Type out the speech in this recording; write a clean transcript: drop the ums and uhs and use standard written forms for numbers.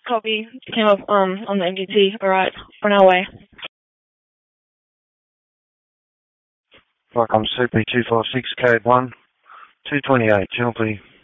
Copy. Came up on the MDT. Alright, on our way. Fuck, I'm CP246, code 1, 228, Channel